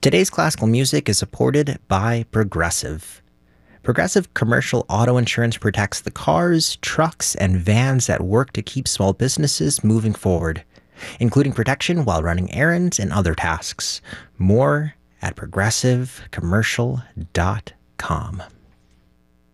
Today's classical music is supported by Progressive. Progressive commercial auto insurance protects the cars, trucks, and vans that work to keep small businesses moving forward, including protection while running errands and other tasks. More at progressivecommercial.com.